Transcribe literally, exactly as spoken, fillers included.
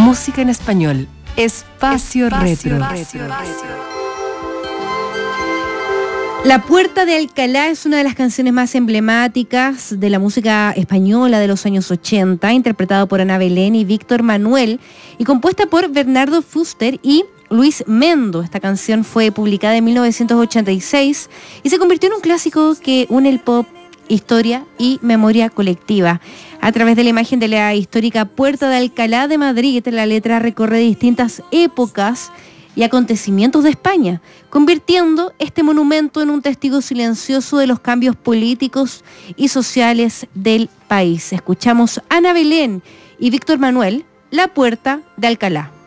Música en español. Espacio, Espacio Retro. Retro. La Puerta de Alcalá es una de las canciones más emblemáticas de la música española de los años ochenta, interpretada por Ana Belén y Víctor Manuel y compuesta por Bernardo Fuster y Luis Mendo. Esta canción fue publicada en mil novecientos ochenta y seis y se convirtió en un clásico que une el pop, historia y memoria colectiva. A través de la imagen de la histórica Puerta de Alcalá de Madrid, la letra recorre distintas épocas y acontecimientos de España, convirtiendo este monumento en un testigo silencioso de los cambios políticos y sociales del país. Escuchamos Ana Belén y Víctor Manuel, La Puerta de Alcalá.